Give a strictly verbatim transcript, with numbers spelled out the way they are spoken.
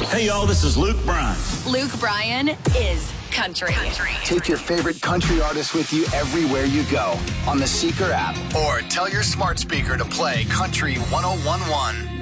Hey, y'all, this is Luke Bryan. Luke Bryan is country. country. Take your favorite country artist with you everywhere you go on the Seeker app or tell your smart speaker to play Country one oh one one.